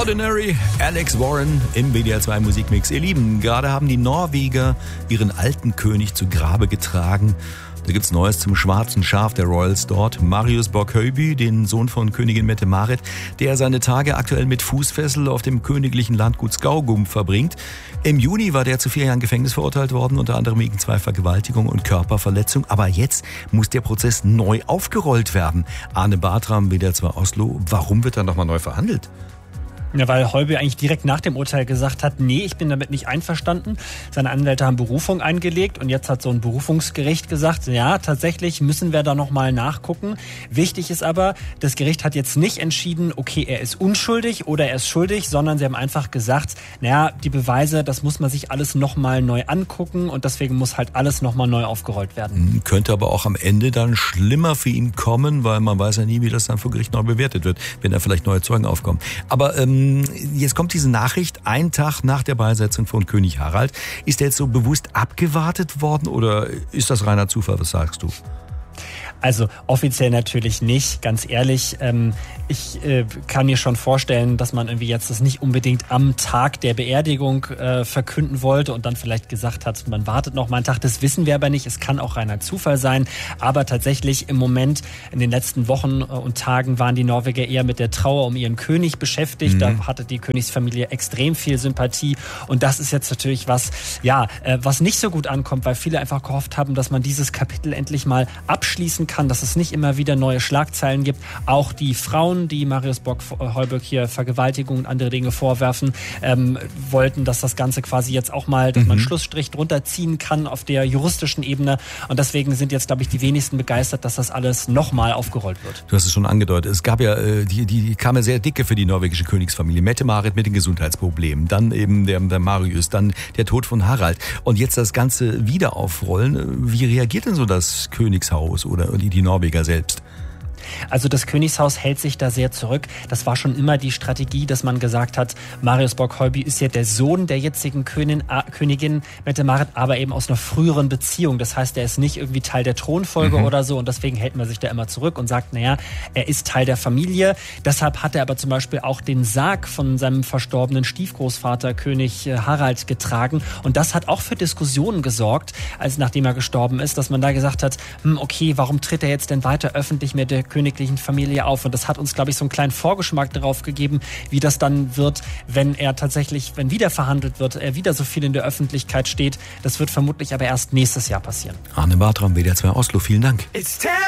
Ordinary, Alex Warren im WDR 2 Musikmix. Ihr Lieben, gerade haben die Norweger ihren alten König zu Grabe getragen. Da gibt's Neues zum schwarzen Schaf der Royals dort. Marius Borg-Høiby, den Sohn von Königin Mette-Marit, der seine Tage aktuell mit Fußfessel auf dem königlichen Landgut Skaugum verbringt. Im Juni war der zu 4 Jahren Gefängnis verurteilt worden, unter anderem wegen 2 Vergewaltigungen und Körperverletzung. Aber jetzt muss der Prozess neu aufgerollt werden. Arne Bartram, WDR 2 Oslo. Warum wird dann nochmal neu verhandelt? Ja, weil Høiby eigentlich direkt nach dem Urteil gesagt hat, nee, ich bin damit nicht einverstanden. Seine Anwälte haben Berufung eingelegt und jetzt hat so ein Berufungsgericht gesagt, ja, tatsächlich müssen wir da nochmal nachgucken. Wichtig ist aber, das Gericht hat jetzt nicht entschieden, okay, er ist unschuldig oder er ist schuldig, sondern sie haben einfach gesagt, naja, die Beweise, das muss man sich alles nochmal neu angucken und deswegen muss halt alles nochmal neu aufgerollt werden. Könnte aber auch am Ende dann schlimmer für ihn kommen, weil man weiß ja nie, wie das dann vor Gericht neu bewertet wird, wenn da vielleicht neue Zeugen aufkommen. Aber jetzt kommt diese Nachricht, einen Tag nach der Beisetzung von König Harald. Ist der jetzt so bewusst abgewartet worden oder ist das reiner Zufall? Was sagst du? Also offiziell natürlich nicht, ganz ehrlich. Ich kann mir schon vorstellen, dass man irgendwie jetzt das nicht unbedingt am Tag der Beerdigung verkünden wollte und dann vielleicht gesagt hat, man wartet noch mal einen Tag. Das wissen wir aber nicht. Es kann auch reiner Zufall sein. Aber tatsächlich im Moment, in den letzten Wochen und Tagen waren die Norweger eher mit der Trauer um ihren König beschäftigt. Da hatte die Königsfamilie extrem viel Sympathie. Und das ist jetzt natürlich was, ja, was nicht so gut ankommt, weil viele einfach gehofft haben, dass man dieses Kapitel endlich mal abschließen kann, dass es nicht immer wieder neue Schlagzeilen gibt. Auch die Frauen, die Marius Borg-Høiby hier Vergewaltigung und andere Dinge vorwerfen, wollten, dass das Ganze quasi jetzt auch mal, dass man einen Schlussstrich drunter ziehen kann auf der juristischen Ebene. Und deswegen sind jetzt, glaube ich, die wenigsten begeistert, dass das alles nochmal aufgerollt wird. Du hast es schon angedeutet. Es gab ja, die kam ja sehr dicke für die norwegische Königsfamilie. Mette-Marit mit den Gesundheitsproblemen, dann eben der Marius, dann der Tod von Harald. Und jetzt das Ganze wieder aufrollen. Wie reagiert denn so das Königshaus oder die Norweger selbst? Also das Königshaus hält sich da sehr zurück. Das war schon immer die Strategie, dass man gesagt hat, Marius Borg-Høiby ist ja der Sohn der jetzigen Königin Mette-Marit, aber eben aus einer früheren Beziehung. Das heißt, er ist nicht irgendwie Teil der Thronfolge oder so und deswegen hält man sich da immer zurück und sagt, naja, er ist Teil der Familie. Deshalb hat er aber zum Beispiel auch den Sarg von seinem verstorbenen Stiefgroßvater König Harald getragen und das hat auch für Diskussionen gesorgt, als nachdem er gestorben ist, dass man da gesagt hat, okay, warum tritt er jetzt denn weiter öffentlich mit der königlichen Familie auf? Und das hat uns, glaube ich, so einen kleinen Vorgeschmack darauf gegeben, wie das dann wird, wenn er tatsächlich, wenn wieder verhandelt wird, er wieder so viel in der Öffentlichkeit steht. Das wird vermutlich aber erst nächstes Jahr passieren. Arne Bartram, WDR 2 Oslo, vielen Dank.